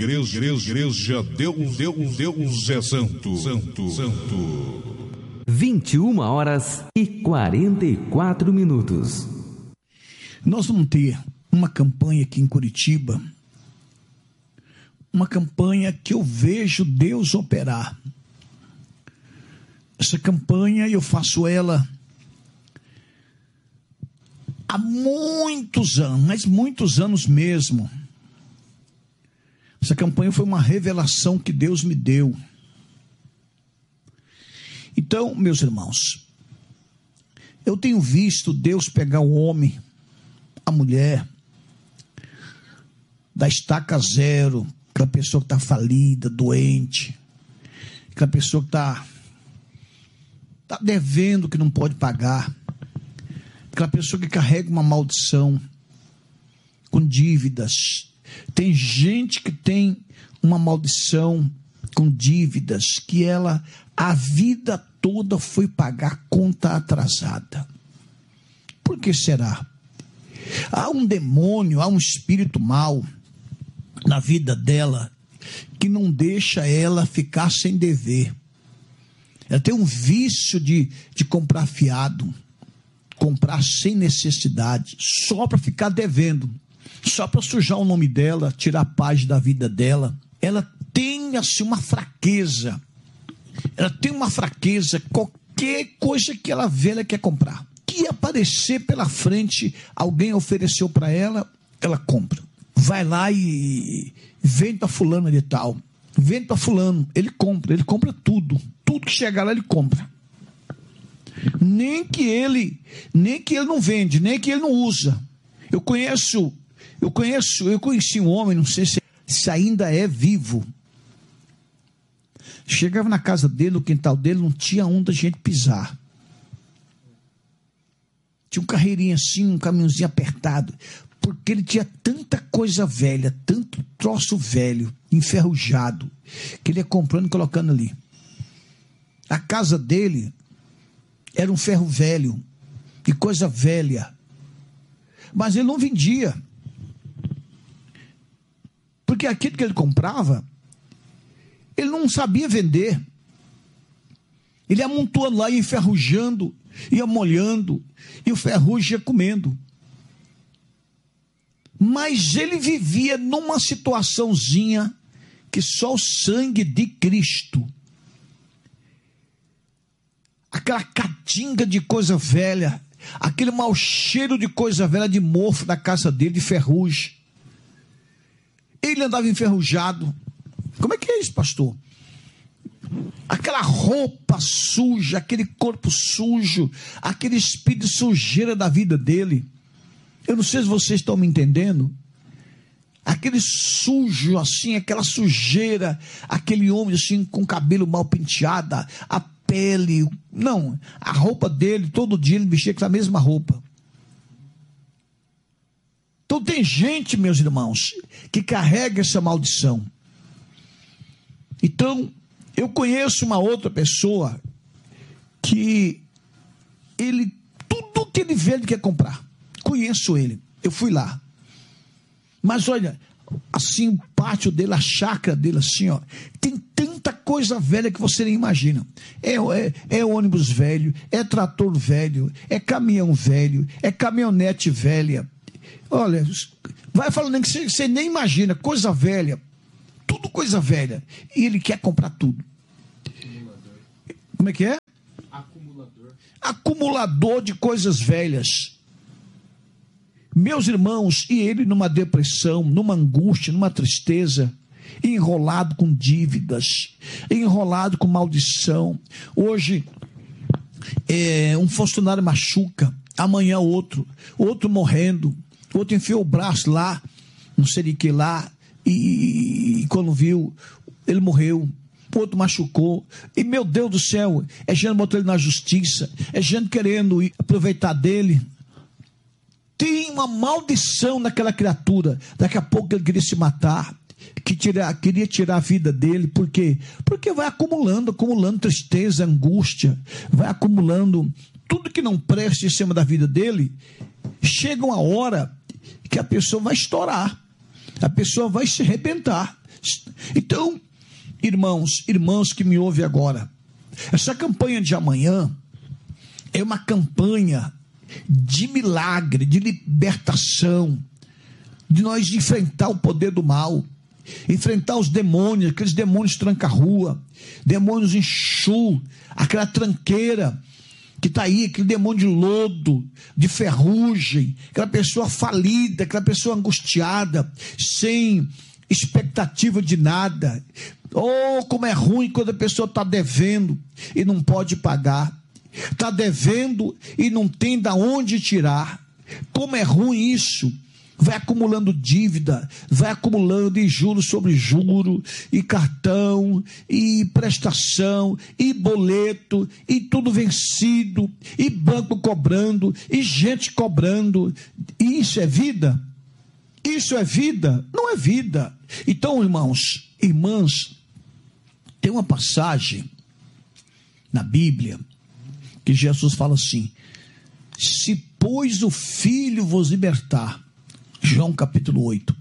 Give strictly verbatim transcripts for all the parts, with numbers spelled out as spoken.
igreja, igreja, igreja, Deus, Deus, Deus é santo, santo, santo. vinte e uma horas e quarenta e quatro minutos. Nós vamos ter uma campanha aqui em Curitiba, uma campanha que eu vejo Deus operar. Essa campanha eu faço ela há muitos anos, mas muitos anos mesmo. Essa campanha foi uma revelação que Deus me deu. Então, meus irmãos, eu tenho visto Deus pegar o homem, a mulher, da estaca zero, aquela pessoa que está falida, doente, aquela pessoa que está tá devendo, que não pode pagar, aquela pessoa que carrega uma maldição, com dívidas. Tem gente que tem uma maldição com dívidas, que ela a vida toda foi pagar conta atrasada. Por que será? Há um demônio, há um espírito mau na vida dela, que não deixa ela ficar sem dever. Ela tem um vício de, de comprar fiado, comprar sem necessidade, só para ficar devendo, só para sujar o nome dela, tirar a paz da vida dela. Ela tem assim uma fraqueza, ela tem uma fraqueza, qualquer coisa que ela vê, ela quer comprar. Que aparecer pela frente, alguém ofereceu para ela, ela compra. Vai lá e vende para fulano de tal, vende para fulano, ele compra, ele compra tudo, tudo que chegar lá ele compra. Nem que ele, nem que ele não vende, nem que ele não usa. Eu conheço, eu conheço, eu conheci um homem, não sei se, se ainda é vivo. Chegava na casa dele, no quintal dele, não tinha onde a gente pisar. Tinha um carreirinho assim, um caminhãozinho apertado, porque ele tinha tanta coisa velha, tanto troço velho, enferrujado, que ele ia comprando e colocando ali. A casa dele era um ferro velho, e coisa velha, mas ele não vendia, porque aquilo que ele comprava, ele não sabia vender. Ele ia amontoando lá, ia enferrujando, ia molhando, e o ferrugem ia comendo. Mas ele vivia numa situaçãozinha que só o sangue de Cristo, aquela catinga de coisa velha, aquele mau cheiro de coisa velha, de mofo da casa dele, de ferrugem. Ele andava enferrujado. Como é que é isso, pastor? Aquela roupa suja, aquele corpo sujo, aquele espírito de sujeira da vida dele. Eu não sei se vocês estão me entendendo. Aquele sujo assim, aquela sujeira, aquele homem assim com cabelo mal penteado, a pele, não, a roupa dele, todo dia ele vestia com a mesma roupa. Então tem gente, meus irmãos, que carrega essa maldição. Então, eu conheço uma outra pessoa que ele, tudo que ele vê, ele quer comprar. Conheço ele, eu fui lá. Mas olha, assim, o pátio dele, a chácara dele, assim, ó, tem tanta coisa velha que você nem imagina. É, é, é ônibus velho, é trator velho, é caminhão velho, é caminhonete velha. Olha, vai falando que você, você nem imagina, coisa velha, tudo coisa velha. E ele quer comprar tudo. Acumulador. Como é que é? Acumulador. Acumulador de coisas velhas. Meus irmãos, e ele numa depressão, numa angústia, numa tristeza, enrolado com dívidas, enrolado com maldição. Hoje, é, um funcionário machuca, amanhã outro, outro morrendo, outro enfiou o braço lá, não sei de que lá, e, e quando viu, ele morreu. Outro machucou, e meu Deus do céu, é gente botou ele na justiça, é gente querendo aproveitar dele. Tem uma maldição naquela criatura. Daqui a pouco ele queria se matar, que tira, queria tirar a vida dele. Por quê? Porque vai acumulando, acumulando tristeza, angústia, vai acumulando tudo que não presta em cima da vida dele. Chega uma hora que a pessoa vai estourar, a pessoa vai se arrebentar. Então, irmãos, irmãs que me ouvem agora, essa campanha de amanhã é uma campanha de milagre, de libertação, de nós enfrentar o poder do mal, enfrentar os demônios, aqueles demônios tranca-rua, demônios enxu, aquela tranqueira que está aí, aquele demônio de lodo, de ferrugem, aquela pessoa falida, aquela pessoa angustiada, sem expectativa de nada. Oh, como é ruim quando a pessoa está devendo e não pode pagar, está devendo e não tem de onde tirar. Como é ruim isso. Vai acumulando dívida, vai acumulando e juros sobre juro, e cartão, e prestação, e boleto, e tudo vencido, e banco cobrando, e gente cobrando. E isso é vida? Isso é vida? Não é vida. Então, irmãos, irmãs, tem uma passagem na Bíblia que Jesus fala assim: se pois o Filho vos libertar, João capítulo oito,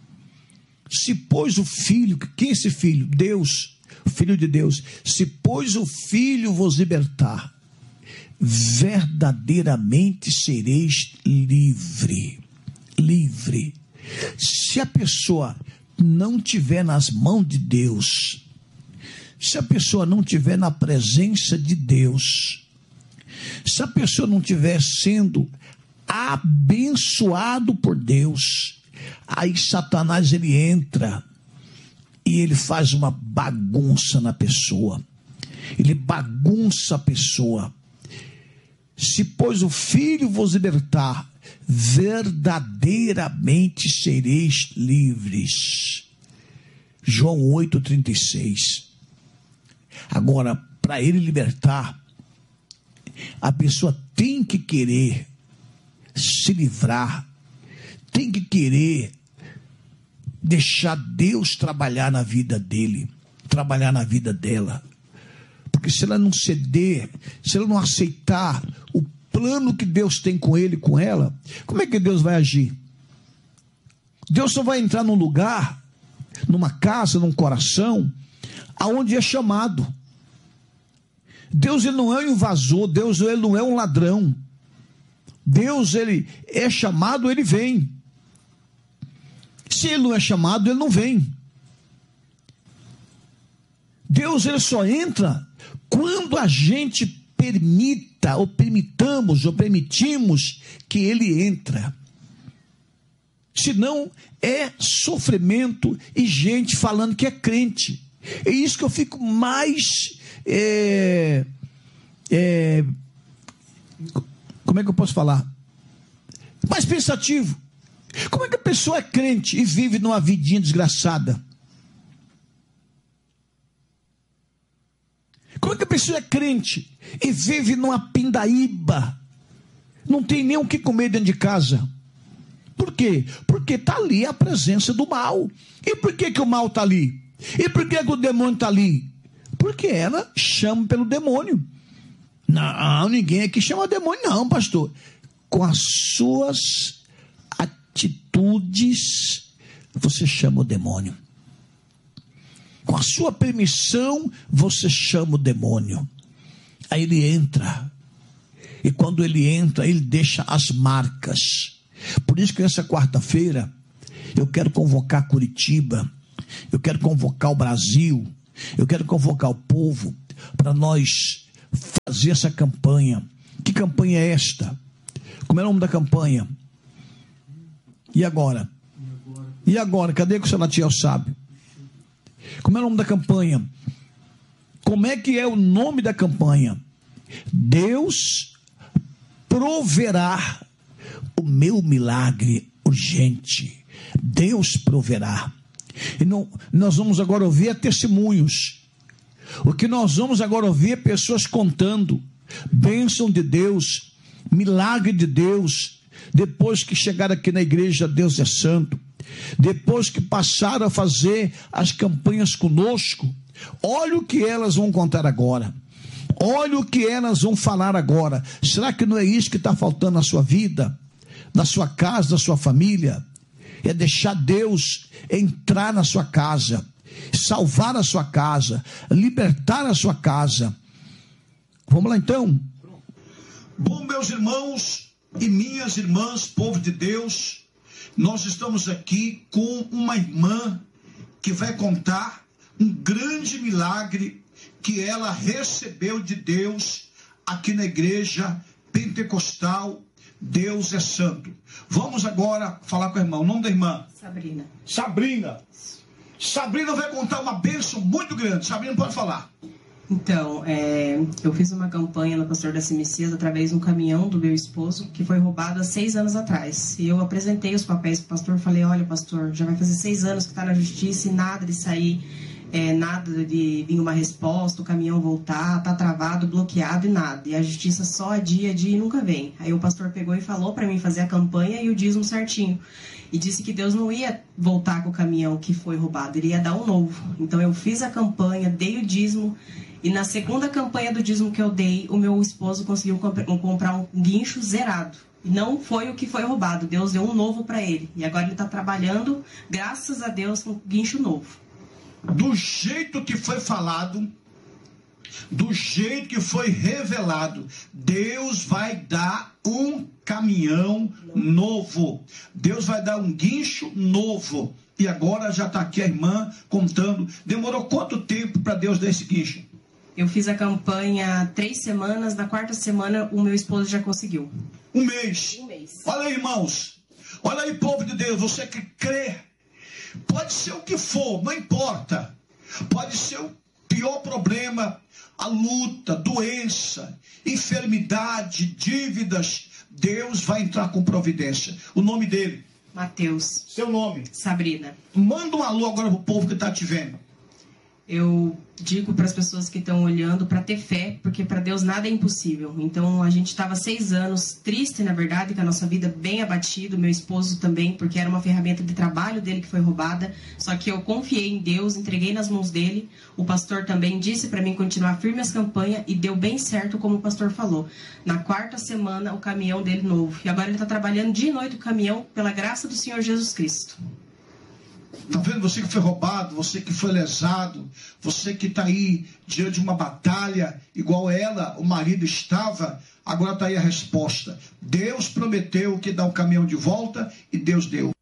se pois o Filho, quem é esse Filho? Deus, o Filho de Deus. Se pois o Filho vos libertar, verdadeiramente sereis livre, livre. Se a pessoa não tiver nas mãos de Deus, se a pessoa não tiver na presença de Deus, se a pessoa não estiver sendo abençoado por Deus, aí Satanás ele entra e ele faz uma bagunça na pessoa, ele bagunça a pessoa. Se pois o Filho vos libertar, verdadeiramente sereis livres. João oito, trinta e seis. Agora, para ele libertar, a pessoa tem que querer se livrar, tem que querer deixar Deus trabalhar na vida dele, trabalhar na vida dela. Porque se ela não ceder, se ela não aceitar o plano que Deus tem com ele, com ela, como é que Deus vai agir? Deus só vai entrar num lugar, numa casa, num coração, aonde é chamado. Deus ele não é um invasor, Deus ele não é um ladrão. Deus ele é chamado, ele vem. Se ele não é chamado, ele não vem. Deus ele só entra quando a gente permita, ou permitamos, ou permitimos que ele entra. Senão é sofrimento e gente falando que é crente. É isso que eu fico mais é, é, como é que eu posso falar? Mais pensativo. Como é que a pessoa é crente e vive numa vidinha desgraçada? Como é que a pessoa é crente e vive numa pindaíba? Não tem nem o que comer dentro de casa. Por quê? Porque está ali a presença do mal. E por que, que o mal está ali? E por que, que o demônio está ali? Porque ela chama pelo demônio. Não, ninguém aqui chama demônio não, pastor. Com as suas atitudes, você chama o demônio. Com a sua permissão, você chama o demônio. Aí ele entra. E quando ele entra, ele deixa as marcas. Por isso que nessa quarta-feira, eu quero convocar Curitiba, eu quero convocar o Brasil, eu quero convocar o povo, para nós fazer essa campanha. Que campanha é esta? Como é o nome da campanha? E agora? E agora? Cadê que o Salatiel sabe? Como é o nome da campanha? Como é que é o nome da campanha? Deus proverá o meu milagre urgente. Deus proverá. E não, nós vamos agora ouvir testemunhos. O que nós vamos agora ouvir é pessoas contando bênção de Deus, milagre de Deus, depois que chegaram aqui na igreja Deus é Santo, depois que passaram a fazer as campanhas conosco. Olha o que elas vão contar agora, olha o que elas vão falar agora. Será que não é isso que está faltando na sua vida, na sua casa, na sua família? é deixar Deus entrar na sua casa, salvar a sua casa, libertar a sua casa. Vamos lá então. Bom, meus irmãos e minhas irmãs, povo de Deus, nós estamos aqui com uma irmã que vai contar um grande milagre que ela recebeu de Deus aqui na igreja pentecostal Deus é Santo. Vamos agora falar com a irmã. O nome da irmã? Sabrina. Sabrina. Sabrina vai contar uma bênção muito grande. Sabrina, pode falar. Então, é, eu fiz uma campanha no Pastor Daci Messias através de um caminhão do meu esposo, que foi roubado há seis anos atrás. E eu apresentei os papéis para o pastor, falei, olha pastor, já vai fazer seis anos que está na justiça e nada de sair, é, nada de vir uma resposta, o caminhão voltar, está travado, bloqueado e nada. E a justiça só adia, adia e nunca vem. Aí o pastor pegou e falou para mim fazer a campanha e o dízimo certinho. E disse que Deus não ia voltar com o caminhão que foi roubado, ele ia dar um novo. Então eu fiz a campanha, dei o dízimo. E na segunda campanha do dízimo que eu dei, o meu esposo conseguiu comprar um guincho zerado. Não foi o que foi roubado, Deus deu um novo para ele. E agora ele está trabalhando, graças a Deus, com um guincho novo. Do jeito que foi falado, do jeito que foi revelado, Deus vai dar um caminhão novo. Deus vai dar um guincho novo. E agora já está aqui a irmã contando. Demorou quanto tempo para Deus dar esse guincho? Eu fiz a campanha três semanas, na quarta semana o meu esposo já conseguiu. Um mês. Um mês. Olha aí, irmãos. Olha aí, povo de Deus, você que crê. Pode ser o que for, não importa. Pode ser o pior problema, a luta, doença, enfermidade, dívidas. Deus vai entrar com providência. O nome dele? Mateus. Seu nome? Sabrina. Manda um alô agora pro povo que está te vendo. Eu digo para as pessoas que estão olhando para ter fé, porque para Deus nada é impossível. Então a gente estava seis anos triste, na verdade, com a nossa vida bem abatida, meu esposo também, porque era uma ferramenta de trabalho dele que foi roubada. Só que eu confiei em Deus, entreguei nas mãos dele. O pastor também disse para mim continuar firme as campanhas e deu bem certo, como o pastor falou. Na quarta semana, o caminhão dele novo. E agora ele está trabalhando dia e noite o caminhão pela graça do Senhor Jesus Cristo. Está vendo? Você que foi roubado, você que foi lesado, você que está aí diante de uma batalha, igual ela, o marido estava, agora está aí a resposta. Deus prometeu que dá um caminhão de volta e Deus deu.